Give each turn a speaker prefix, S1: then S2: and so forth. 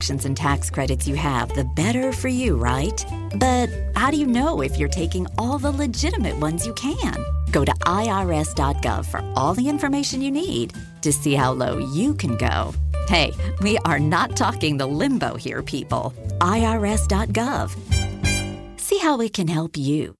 S1: deductions and tax credits you have, the better for you, right? But how do you know if you're taking all the legitimate ones you can? Go to irs.gov for all the information you need to see how low you can go. Hey, we are not talking the limbo here, people. irs.gov. See how it can help you.